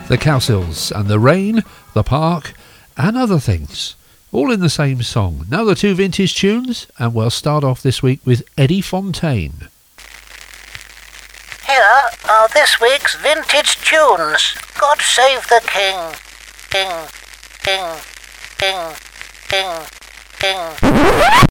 the Cowsills and the rain, the park and other things, all in the same song. Now the two vintage tunes, and we'll start off this week with Eddie Fontaine. Here are this week's vintage tunes. God save the King. King, King, King, King, King.